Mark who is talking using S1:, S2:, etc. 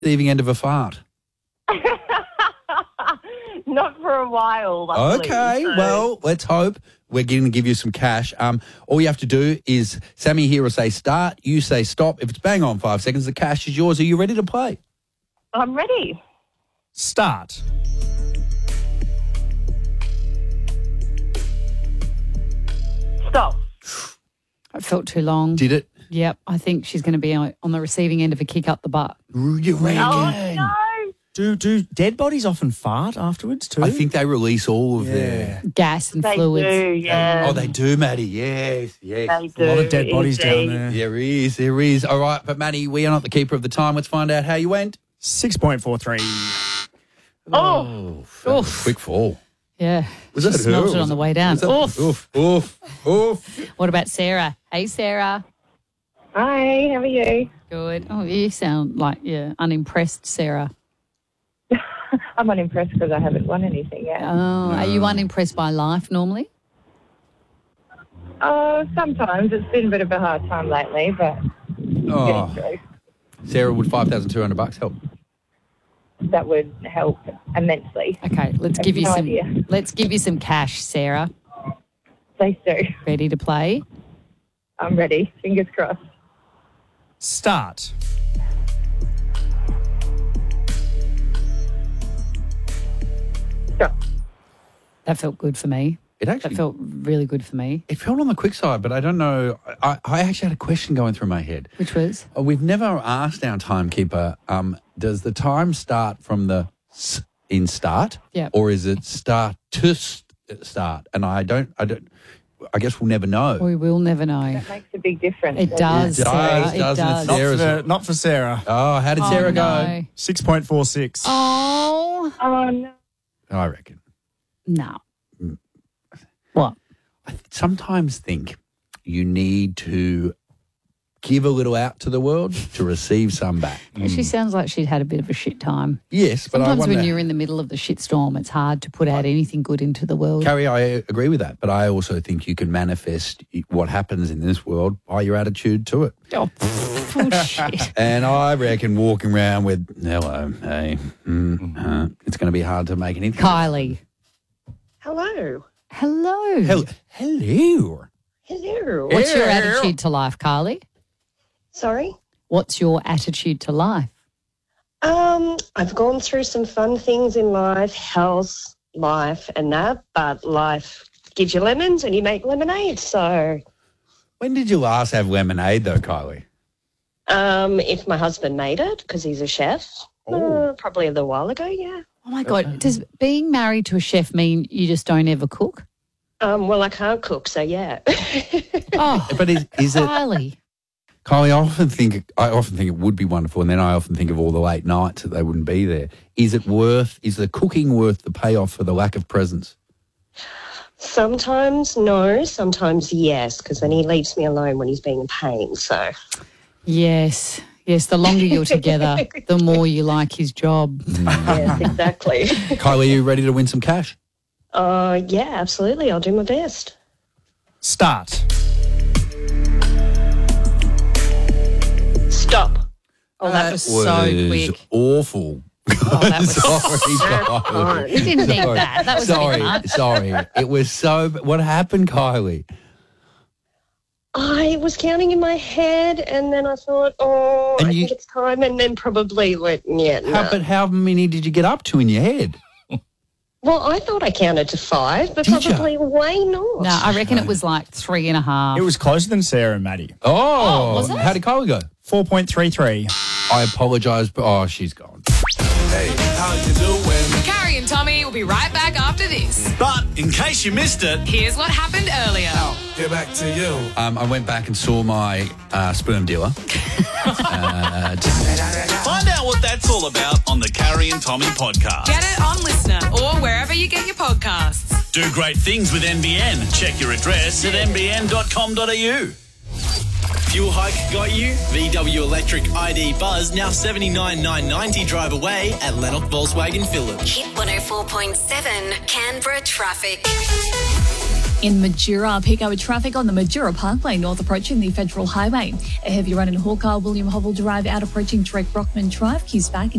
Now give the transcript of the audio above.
S1: receiving end of a fart?
S2: Not for a while. Luckily,
S1: Okay, well, let's hope. We're going to give you some cash. All you have to do is, Sammy here will say start, you say stop. If it's bang on 5 seconds, the cash is yours. Are you ready to play?
S2: I'm ready.
S3: Start.
S2: Stop.
S4: It felt too long.
S1: Did it?
S4: Yep, I think she's going to be on the receiving end of a kick up the butt.
S1: You reckon?
S2: Oh, no.
S3: Do dead bodies often fart afterwards too?
S1: I think they release all of their...
S4: Gas and
S2: They
S4: fluids.
S2: do, yeah.
S1: Oh, they do, Maddie. Yes, yes.
S2: They do.
S3: a lot of dead bodies down
S2: indeed.
S3: there.
S1: There is, there is. All right, but Maddie, we are not the keeper of the time. Let's find out how you went.
S3: 6.43.
S2: Oh,
S1: That was a quick fall.
S4: Yeah.
S1: Was
S4: she
S1: that her?
S4: smelt it
S1: Was
S4: on the way down.
S1: was that-
S4: Oof.
S1: Oof.
S4: What about Sarah? Hey, Sarah.
S2: hi, how are you?
S4: Good. Oh, you sound like you're unimpressed, Sarah.
S2: I'm unimpressed because I haven't won anything yet.
S4: Oh, are you unimpressed by life normally?
S2: Sometimes. It's been a bit of a hard time lately, but
S1: Oh,
S2: getting through.
S1: Sarah, would $5,200 help?
S2: That would help immensely.
S4: Okay, let's
S2: I
S4: give
S2: have
S4: you
S2: no
S4: some.
S2: idea.
S4: Let's give you some cash, Sarah.
S2: Please do.
S4: Ready to play?
S2: I'm ready. Fingers crossed.
S3: Start.
S2: Stop.
S4: That felt good for me.
S1: It
S4: That
S1: actually
S4: felt really good for me.
S1: it felt on the quick side, but I don't know. I actually had a question going through my head.
S4: Which was?
S1: We've never asked our timekeeper, does the time start from the s in start?
S4: Yeah.
S1: Or is it start to start? And I guess we'll never know.
S4: We will never know.
S2: That makes a big difference.
S4: It does,
S1: It does,
S4: Sarah. It
S1: doesn't it,
S4: does.
S1: Sarah?
S3: Not for Sarah.
S1: Oh, how did Sarah go?
S4: No.
S3: 6.46.
S4: Oh,
S2: Oh, no.
S1: I reckon.
S4: no. What?
S1: I sometimes think you need to give a little out to the world to receive some back.
S4: She sounds like she'd had a bit of a shit time.
S1: Yes, but I
S4: Sometimes
S1: wonder...
S4: when you're in the middle of the shitstorm, it's hard to put out anything good into the world.
S1: Carrie, I agree with that, but I also think you can manifest what happens in this world by your attitude to it.
S4: Oh, bullshit.
S1: And I reckon walking around with, hello, hey, it's going to be hard to make anything.
S4: Kylie.
S2: Hello.
S4: Hello.
S1: Hello.
S2: Hello.
S4: What's your attitude to life, Kylie?
S5: Sorry?
S4: What's your attitude to life?
S5: I've gone through some fun things in life, health, life and that, but life gives you lemons and you make lemonade. So
S1: When did you last have lemonade, though, Kylie?
S5: if my husband made it, because he's a chef, probably a little while ago, yeah.
S4: Oh, my God. Does being married to a chef mean you just don't ever cook?
S5: Well, I can't cook, so yeah.
S4: Oh,
S1: But is it...
S4: Kylie.
S1: Kylie, I often think it would be wonderful, and then I often think of all the late nights that they wouldn't be there. Is the cooking worth the payoff for the lack of presence?
S5: Sometimes no, sometimes yes, because then he leaves me alone when he's being a pain, so.
S4: Yes. Yes, the longer you're together, the more you like his job.
S5: Yes, exactly.
S1: Kylie, are you ready to win some cash?
S5: Yeah, absolutely. I'll do my best.
S3: Start.
S5: Stop.
S4: Oh, that was so quick.
S1: Awful.
S4: Oh, that was
S1: Sorry, Kylie.
S4: You didn't need that. That was a bit much.
S1: Sorry. It was so... What happened, Kylie?
S5: I was counting in my head and then I thought,
S1: And
S5: I
S1: you-
S5: think it's time, and then probably went, yeah, no.
S1: But how many did you get up to in your head?
S5: Well, I thought I counted to 5, but
S1: Did ya?
S5: probably way not.
S4: No, I reckon it was like 3.5.
S3: It was closer than Sarah and Maddie.
S1: Oh,
S4: was it?
S1: how did Kylie go?
S3: 4.33.
S1: I apologise, but... Oh, she's gone.
S6: Carrie and Tommy will be right back after this.
S7: But in case you missed it,
S6: Here's what happened earlier.
S7: get back to you.
S1: I went back and saw my sperm dealer.
S7: Find out what that's all about on the Carrie and Tommy podcast.
S6: Get it on Listener or wherever you get your podcasts.
S7: Do great things with NBN. Check your address at nbn.com.au. Fuel hike got you? VW Electric ID Buzz now $79,990 drive away at Lennox Volkswagen Phillip.
S8: Hit 104.7 Canberra traffic. In Majura, peak hour traffic on the Majura Parkway north approaching the Federal Highway. A heavy run in Hawker, William Hobble Drive out approaching Drake Brockman Drive, queues back